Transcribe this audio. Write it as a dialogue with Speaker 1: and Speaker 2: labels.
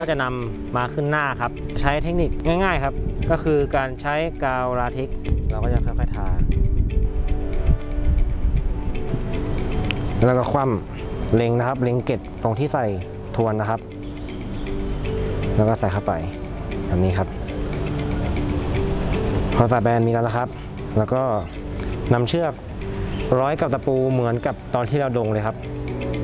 Speaker 1: ก็จะนำมาขึ้นหน้าครับใช้เทคนิคง่ายๆครับก็คือการใช้กาวลาเท็กซ์เราก็จะค่อยๆทาแล้วก็คว่ำเล็งนะครับเล็งเกล็ดตรงที่ใส่ทวนนะครับแล้วก็ใส่เข้าไปแบบนี้ครับพอใส่แบนมีแล้วนะครับแล้วก็นำเชือกร้อยกับตะปูเหมือนกับตอนที่เราดงเลยครับ